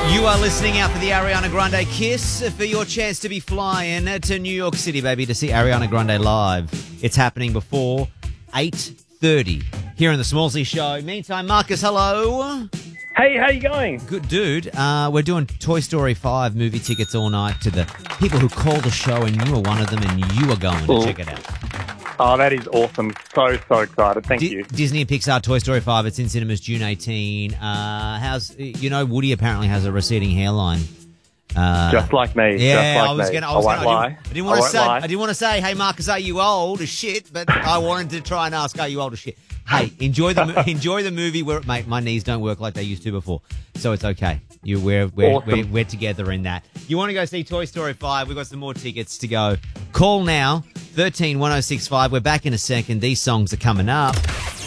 You are listening out for the Ariana Grande Kiss for your chance to be flying to New York City, baby, to see Ariana Grande live. It's happening before 8:30 here on the Smallsy Show. Meantime, Marcus, hello. Hey, how you going? Good, dude. We're doing Toy Story 5 movie tickets all night to the people who call the show, and you are one of them, and you are going to check it out. Oh, that is awesome. So excited. Thank you. Disney and Pixar Toy Story 5. It's in cinemas June 18. Woody apparently has a receding hairline. Just like me. Yeah, just like I won't lie. I didn't want lie. to say, hey, Marcus, are you old as shit? But I wanted to try and ask, are you old as shit? Hey, enjoy the movie. Mate, my knees don't work like they used to before, so it's okay. We're together in that. You want to go see Toy Story 5? We've got some more tickets to go. Call now, 13 1065. We're back in a second. These songs are coming up.